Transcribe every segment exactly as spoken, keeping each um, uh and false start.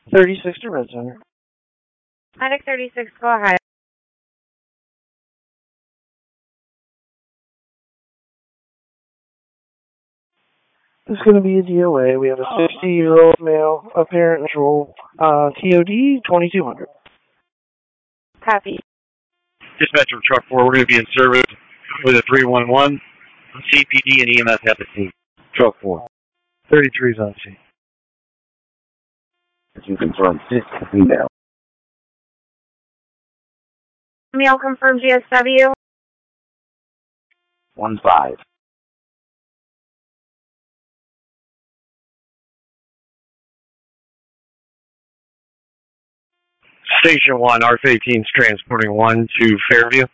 thirty-six to Red Center. Medic thirty-six, go ahead. It's going to be a D O A. We have a sixty-year-old male, apparent natural, uh, T O D twenty-two hundred. Copy. Dispatch from Truck four, we're going to be in service with a three one one. C P D and E M S have the scene. Truck four. thirty-three is on scene. You confirm six female. Male confirmed G S W. One five. Station one, R F eighteen is transporting one to Fairview.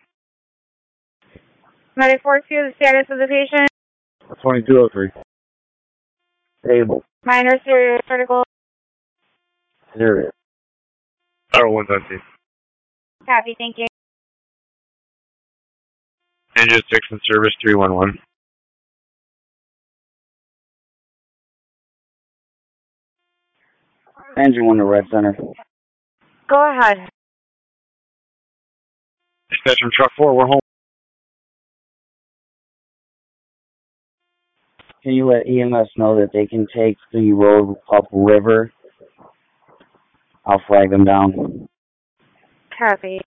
Medic four two, the status of the patient. twenty-two oh three. Stable. Minor serious critical. Serious. Tower one's on scene. Copy, thank you. Engine six in service, three one one. Engine one to Red Center. Go ahead. Dispatch from Truck four, we're home. Can you let E M S know that they can take the road upriver? I'll flag them down. Copy.